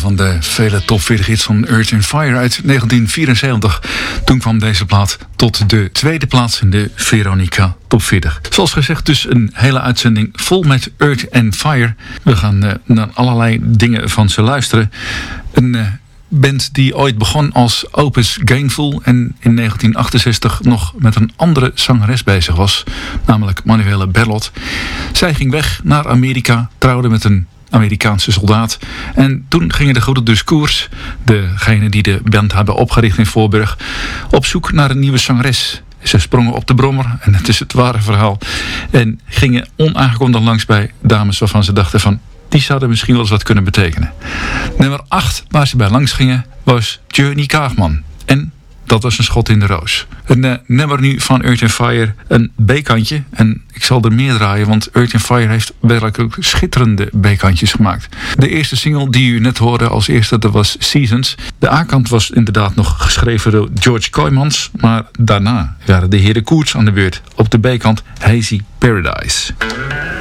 van de vele top 40 hits van Earth and Fire uit 1974. Toen kwam deze plaat tot de tweede plaats in de Veronica Top 40. Zoals gezegd dus een hele uitzending vol met Earth and Fire. We gaan naar allerlei dingen van ze luisteren. Een band die ooit begon als Opus Gainful en in 1968 nog met een andere zangeres bezig was, namelijk Manuela Berlot. Zij ging weg naar Amerika, trouwde met een Amerikaanse soldaat. En toen gingen de goede dus koers, degene die de band hebben opgericht in Voorburg, op zoek naar een nieuwe zangeres. Ze sprongen op de brommer, en het is het ware verhaal, en gingen onaangekondigd langs bij dames waarvan ze dachten van, die zouden misschien wel eens wat kunnen betekenen. Nummer 8 waar ze bij langs gingen was Journey Kaagman. En dat was een schot in de roos. Een nummer nu van Earth and Fire, een B-kantje. En ik zal er meer draaien, want Earth and Fire heeft werkelijk ook schitterende B-kantjes gemaakt. De eerste single die u net hoorde als eerste, dat was Seasons. De A-kant was inderdaad nog geschreven door George Kooijmans. Maar daarna waren de heren Koerts aan de beurt. Op de B-kant Hazy Paradise.